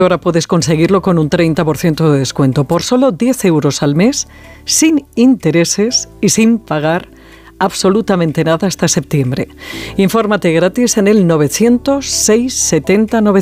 Ahora puedes conseguirlo con un 30% de descuento por solo 10 euros al mes, sin intereses y sin pagar absolutamente nada hasta septiembre. Infórmate gratis en el 900 670 900.